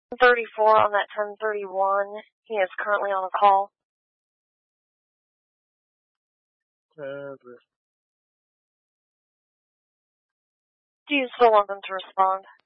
34 on that 1031. He is currently on a call. Do you still want them to respond?